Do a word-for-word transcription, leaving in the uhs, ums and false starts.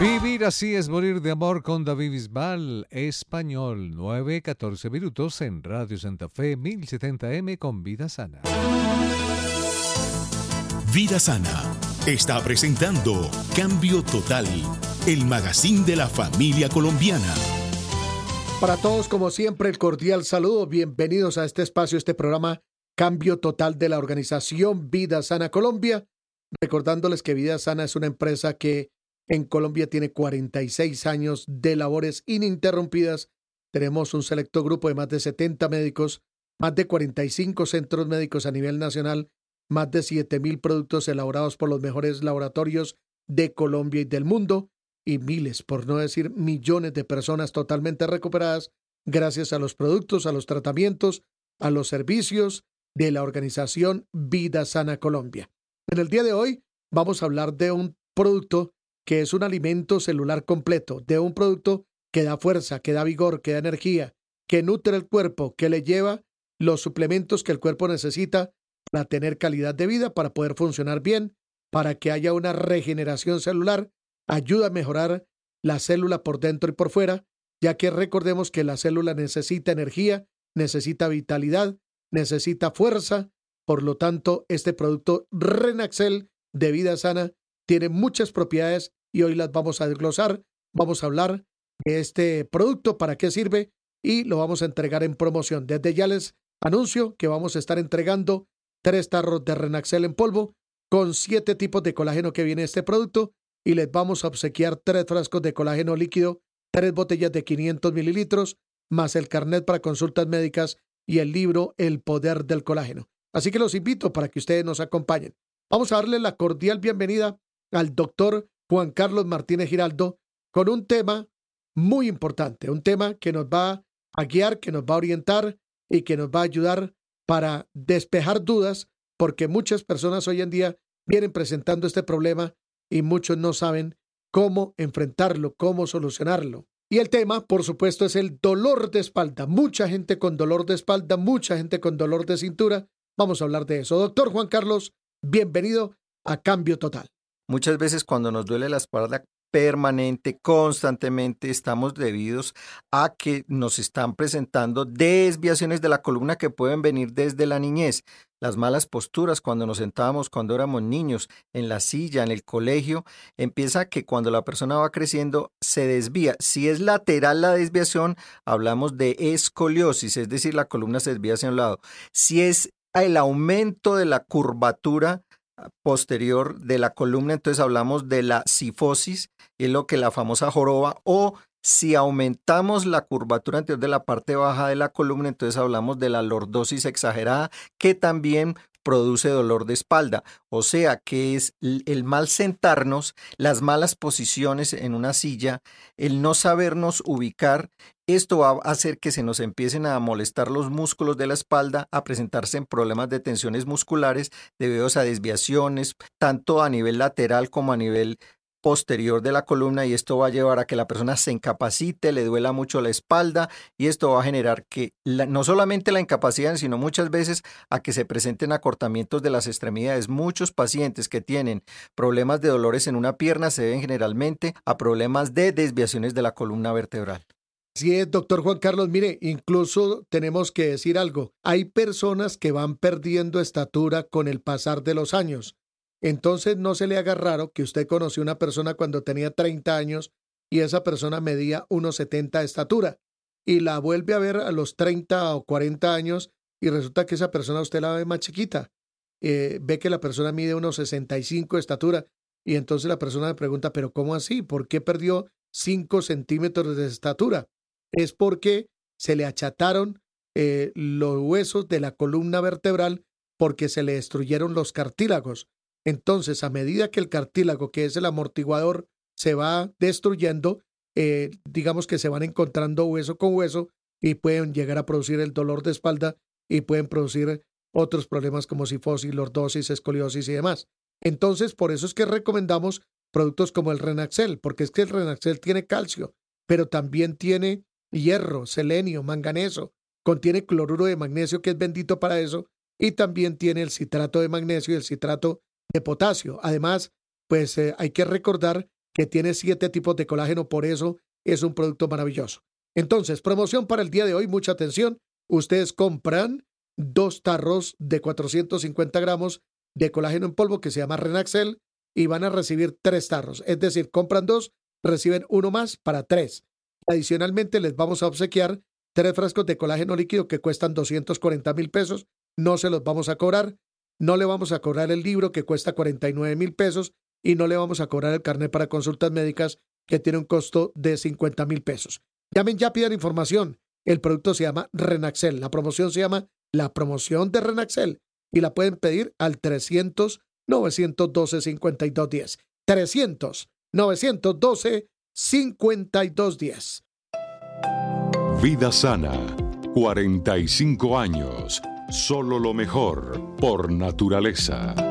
Vivir así es morir de amor con David Bisbal, español, nueve catorce minutos en Radio Santa Fe, mil setenta eme con Vida Sana. Vida Sana está presentando Cambio Total, el magazine de la familia colombiana. Para todos, como siempre, el cordial saludo. Bienvenidos a este espacio, este programa Cambio Total de la organización Vida Sana Colombia. Recordándoles que Vida Sana es una empresa que en Colombia tiene cuarenta y seis años de labores ininterrumpidas. Tenemos un selecto grupo de más de setenta médicos, más de cuarenta y cinco centros médicos a nivel nacional, más de siete mil productos elaborados por los mejores laboratorios de Colombia y del mundo, y miles, por no decir millones de personas totalmente recuperadas gracias a los productos, a los tratamientos, a los servicios de la organización Vida Sana Colombia. En el día de hoy vamos a hablar de un producto que es un alimento celular completo, de un producto que da fuerza, que da vigor, que da energía, que nutre el cuerpo, que le lleva los suplementos que el cuerpo necesita para tener calidad de vida, para poder funcionar bien, para que haya una regeneración celular, ayuda a mejorar la célula por dentro y por fuera, ya que recordemos que la célula necesita energía, necesita vitalidad, necesita fuerza. Por lo tanto, este producto Renaxel de Vida Sana tiene muchas propiedades y hoy las vamos a desglosar. Vamos a hablar de este producto, para qué sirve, y lo vamos a entregar en promoción. Desde ya les anuncio que vamos a estar entregando tres tarros de Renaxel en polvo con siete tipos de colágeno que viene este producto, y les vamos a obsequiar tres frascos de colágeno líquido, tres botellas de quinientos mililitros, más el carnet para consultas médicas y el libro El Poder del Colágeno. Así que los invito para que ustedes nos acompañen. Vamos a darle la cordial bienvenida al doctor Juan Carlos Martínez Giraldo con un tema muy importante, un tema que nos va a guiar, que nos va a orientar y que nos va a ayudar para despejar dudas, porque muchas personas hoy en día vienen presentando este problema y muchos no saben cómo enfrentarlo, cómo solucionarlo. Y el tema, por supuesto, es el dolor de espalda. Mucha gente con dolor de espalda, mucha gente con dolor de cintura. Vamos a hablar de eso. Doctor Juan Carlos, bienvenido a Cambio Total. Muchas veces cuando nos duele la espalda permanente, constantemente, estamos debidos a que nos están presentando desviaciones de la columna que pueden venir desde la niñez. Las malas posturas cuando nos sentábamos cuando éramos niños, en la silla, en el colegio, empieza que cuando la persona va creciendo se desvía. Si es lateral la desviación, hablamos de escoliosis, es decir, la columna se desvía hacia un lado. Si es el aumento de la curvatura posterior de la columna, entonces hablamos de la cifosis, es lo que la famosa joroba, o si aumentamos la curvatura anterior de la parte baja de la columna, entonces hablamos de la lordosis exagerada, que también produce dolor de espalda. O sea que es el mal sentarnos, las malas posiciones en una silla, el no sabernos ubicar. Esto va a hacer que se nos empiecen a molestar los músculos de la espalda, a presentarse en problemas de tensiones musculares debido a desviaciones, tanto a nivel lateral como a nivel posterior de la columna, y esto va a llevar a que la persona se incapacite, le duela mucho la espalda, y esto va a generar que la, no solamente la incapacidad, sino muchas veces a que se presenten acortamientos de las extremidades. Muchos pacientes que tienen problemas de dolores en una pierna se deben generalmente a problemas de desviaciones de la columna vertebral. Así es, doctor Juan Carlos. Mire, incluso tenemos que decir algo. Hay personas que van perdiendo estatura con el pasar de los años. Entonces no se le haga raro que usted conoció una persona cuando tenía treinta años y esa persona medía uno setenta de estatura y la vuelve a ver a los treinta o cuarenta años y resulta que esa persona usted la ve más chiquita. Eh, ve que la persona mide uno sesenta y cinco de estatura y entonces la persona le pregunta, ¿pero cómo así? ¿Por qué perdió cinco centímetros de estatura? Es porque se le achataron eh, los huesos de la columna vertebral porque se le destruyeron los cartílagos. Entonces, a medida que el cartílago, que es el amortiguador, se va destruyendo, eh, digamos que se van encontrando hueso con hueso y pueden llegar a producir el dolor de espalda y pueden producir otros problemas como cifosis, lordosis, escoliosis y demás. Entonces, por eso es que recomendamos productos como el Renaxel, porque es que el Renaxel tiene calcio, pero también tiene hierro, selenio, manganeso, contiene cloruro de magnesio, que es bendito para eso, y también tiene el citrato de magnesio y el citrato de potasio. Además, pues eh, hay que recordar que tiene siete tipos de colágeno, por eso es un producto maravilloso. Entonces, promoción para el día de hoy, mucha atención. Ustedes compran dos tarros de cuatrocientos cincuenta gramos de colágeno en polvo que se llama Renaxel y van a recibir tres tarros. Es decir, compran dos, reciben uno más para tres. Adicionalmente, les vamos a obsequiar tres frascos de colágeno líquido que cuestan doscientos cuarenta mil pesos. No se los vamos a cobrar. No le vamos a cobrar el libro que cuesta cuarenta y nueve mil pesos y no le vamos a cobrar el carnet para consultas médicas que tiene un costo de cincuenta mil pesos. Llamen ya, pidan información. El producto se llama Renaxel. La promoción se llama la promoción de Renaxel y la pueden pedir al trescientos, novecientos doce, cincuenta y dos diez. trescientos, novecientos doce, cincuenta y dos diez. Vida Sana, cuarenta y cinco años. Solo lo mejor por naturaleza.